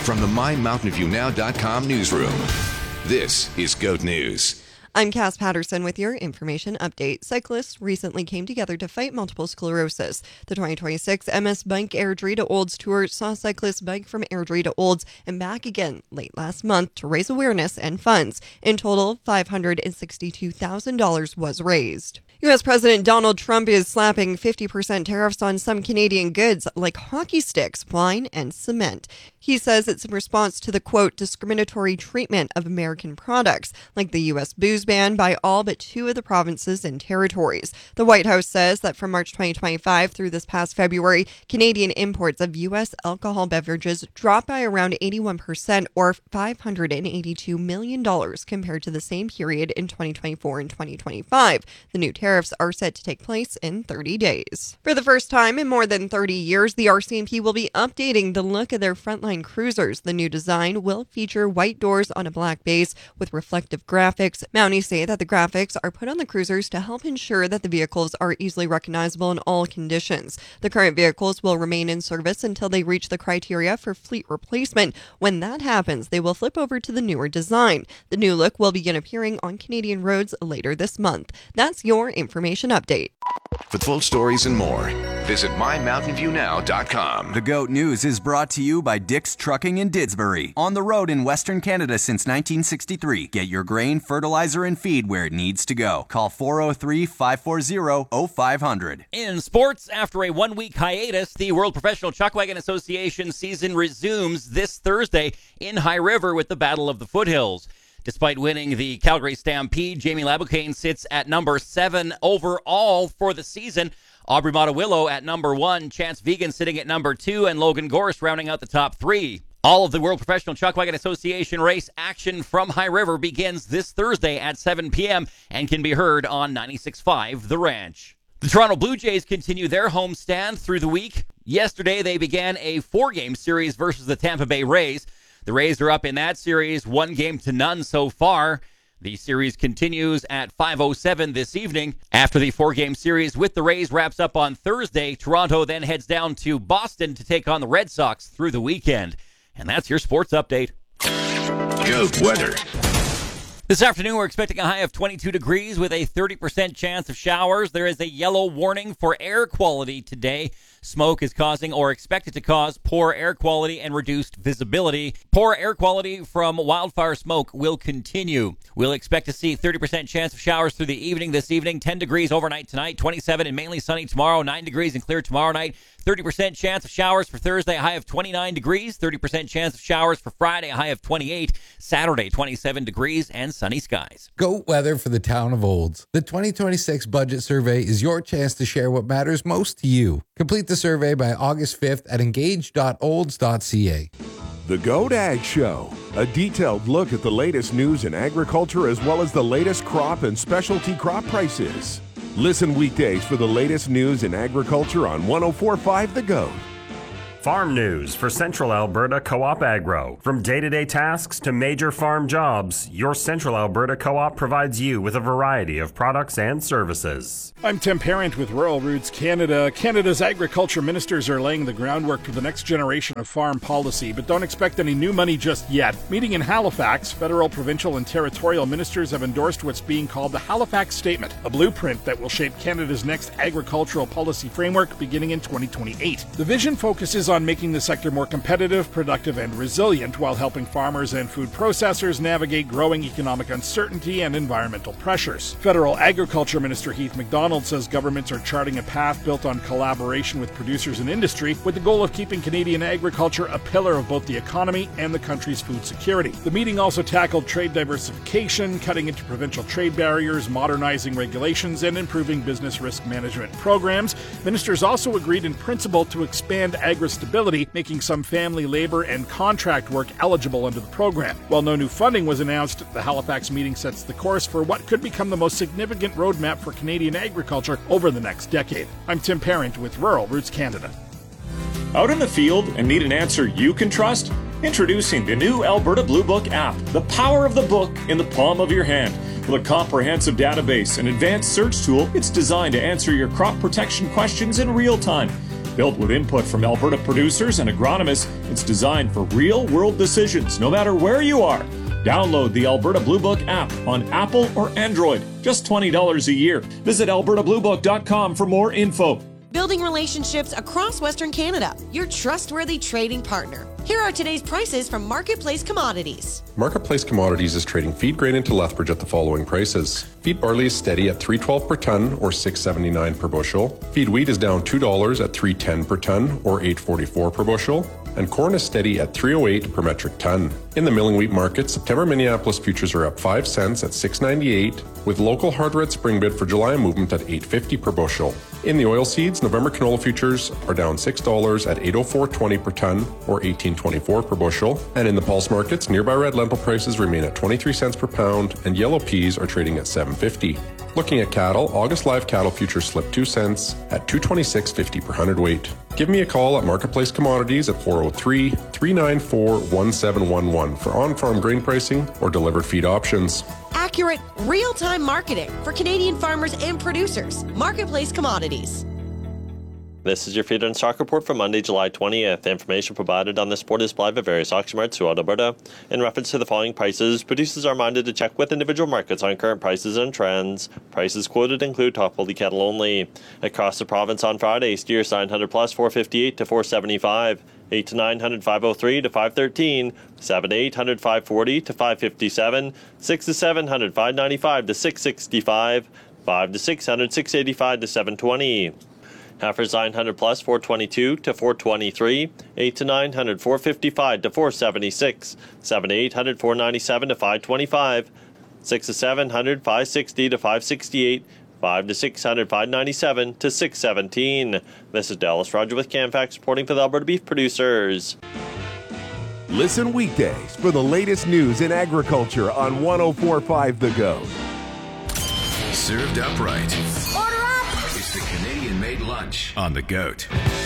From the MyMountainViewNow.com newsroom, this is GOAT News. I'm Cass Patterson with your information update. Cyclists recently came together to fight multiple sclerosis. The 2026 MS Bike Airdrie to Olds Tour saw cyclists bike from Airdrie to Olds and back again late last month to raise awareness and funds. In total, $562,000 was raised. U.S. President Donald Trump is slapping 50% tariffs on some Canadian goods like hockey sticks, wine, and cement. He says it's in response to the, quote, discriminatory treatment of American products, like the U.S. booze ban by all but 2 of the provinces and territories. The White House says that from March 2025 through this past February, Canadian imports of U.S. alcohol beverages dropped by around 81%, or $582 million compared to the same period in 2024 and 2025. The new tariffs are set to take place in 30 days. For the first time in more than 30 years, the RCMP will be updating the look of their frontline cruisers. The new design will feature white doors on a black base with reflective graphics. Mounties say that the graphics are put on the cruisers to help ensure that the vehicles are easily recognizable in all conditions. The current vehicles will remain in service until they reach the criteria for fleet replacement. When that happens, they will flip over to the newer design. The new look will begin appearing on Canadian roads later this month. That's your information update. For full stories and more, visit MyMountainViewNow.com. The GOAT News is brought to you by Dick's Trucking in Didsbury. On the road in Western Canada since 1963. Get your grain, fertilizer, and feed where it needs to go. Call 403-540-0500. In sports, after a one-week hiatus, the World Professional Chuckwagon Association season resumes this Thursday in High River with the Battle of the Foothills. Despite winning the Calgary Stampede, Jamie Laboucaine sits at number 7 overall for the season. Aubrey Mottawillo at number 1, Chance Vegan sitting at number 2, and Logan Gorse rounding out the top 3. All of the World Professional Chuckwagon Association race action from High River begins this Thursday at 7 p.m. and can be heard on 96.5 The Ranch. The Toronto Blue Jays continue their homestand through the week. Yesterday, they began a 4-game series versus the Tampa Bay Rays. The Rays are up in that series 1-0 so far. The series continues at 5:07 this evening. After the 4-game series with the Rays wraps up on Thursday, Toronto then heads down to Boston to take on the Red Sox through the weekend. And that's your sports update. GOAT weather. This afternoon, we're expecting a high of 22 degrees with a 30% chance of showers. There is a yellow warning for air quality today. Smoke is causing or expected to cause poor air quality and reduced visibility. Poor air quality from wildfire smoke will continue. We'll expect to see 30% chance of showers through the evening this evening. 10 degrees overnight tonight, 27 and mainly sunny tomorrow, 9 degrees and clear tomorrow night. 30% chance of showers for Thursday, a high of 29 degrees. 30% chance of showers for Friday, a high of 28. Saturday, 27 degrees and sunny skies. GOAT weather for the town of Olds. The 2026 budget survey is your chance to share what matters most to you. Complete the survey by August 5th at engage.olds.ca. The GOAT Ag Show, a detailed look at the latest news in agriculture as well as the latest crop and specialty crop prices. Listen weekdays for the latest news in agriculture on 104.5 The GOAT. Farm news for Central Alberta Co-op Agro. From day-to-day tasks to major farm jobs, your Central Alberta Co-op provides you with a variety of products and services. I'm Tim Parent with Rural Roots Canada. Canada's agriculture ministers are laying the groundwork for the next generation of farm policy, but don't expect any new money just yet. Meeting in Halifax, federal, provincial, and territorial ministers have endorsed what's being called the Halifax Statement, a blueprint that will shape Canada's next agricultural policy framework beginning in 2028. The vision focuses on making the sector more competitive, productive, and resilient while helping farmers and food processors navigate growing economic uncertainty and environmental pressures. Federal Agriculture Minister Heath MacDonald says governments are charting a path built on collaboration with producers and industry with the goal of keeping Canadian agriculture a pillar of both the economy and the country's food security. The meeting also tackled trade diversification, cutting into provincial trade barriers, modernizing regulations, and improving business risk management programs. Ministers also agreed in principle to expand agri-stability, making some family labor and contract work eligible under the program. While no new funding was announced, the Halifax meeting sets the course for what could become the most significant roadmap for Canadian agriculture over the next decade. I'm Tim Parent with Rural Roots Canada. Out in the field and need an answer you can trust? Introducing the new Alberta Blue Book app, the power of the book in the palm of your hand. With a comprehensive database and advanced search tool, it's designed to answer your crop protection questions in real time. Built with input from Alberta producers and agronomists, it's designed for real-world decisions, no matter where you are. Download the Alberta Blue Book app on Apple or Android. Just $20 a year. Visit albertabluebook.com for more info. Building relationships across Western Canada, your trustworthy trading partner. Here are today's prices from Marketplace Commodities. Marketplace Commodities is trading feed grain into Lethbridge at the following prices. Feed barley is steady at $3.12 per ton or $6.79 per bushel. Feed wheat is down $2 at $3.10 per ton or $8.44 per bushel. And corn is steady at $3.08 per metric ton. In the milling wheat market, September Minneapolis futures are up 5 cents at $6.98, with local hard red spring bid for July movement at $8.50 per bushel. In the oilseeds, November canola futures are down $6 at $804.20 per ton or $18.24 per bushel. And in the pulse markets, nearby red lentil prices remain at 23 cents per pound, and yellow peas are trading at $7.50. Looking at cattle, August live cattle futures slipped 2 cents at $226.50 per hundredweight. Give me a call at Marketplace Commodities at 403-394-1711 for on-farm grain pricing or delivered feed options. Accurate, real-time marketing for Canadian farmers and producers. Marketplace Commodities. This is your Feed and Stock Report for Monday, July 20th. Information provided on this report is supplied by various auction marts throughout Alberta. In reference to the following prices, producers are reminded to check with individual markets on current prices and trends. Prices quoted include top quality cattle only. Across the province on Friday, steers 900 plus $458 to $475. 8 to 900 $503 to $513, 7 to 800 $540 to $557, 6 to 700 $595 to $665, 5 to 600 $685 to $720. Heifers 900 plus $422 to $423, 8 to 900 $455 to $476, 7 to 800 $497 to $525, 6 to 700 $560 to $568, 5 to 600 $597 to $617. This is Dallas Roger with CamFax reporting for the Alberta Beef Producers. Listen weekdays for the latest news in agriculture on 104.5 The Goat. Served up right. Order up! It's the Canadian-made lunch on The Goat.